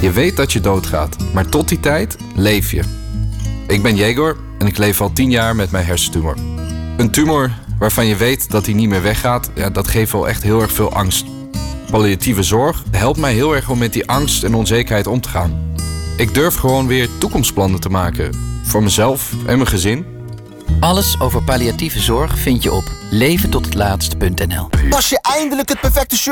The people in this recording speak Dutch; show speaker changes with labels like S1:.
S1: Je weet dat je doodgaat, maar tot die tijd leef je. Ik ben Jegor en ik leef al 10 jaar met mijn hersentumor. Een tumor waarvan je weet dat hij niet meer weggaat, ja, dat geeft wel echt heel erg veel angst. Palliatieve zorg helpt mij heel erg om met die angst en onzekerheid om te gaan. Ik durf gewoon weer toekomstplannen te maken. Voor mezelf en mijn gezin.
S2: Alles over palliatieve zorg vind je op leventothetlaatst.nl.
S3: Was je eindelijk het perfecte shirt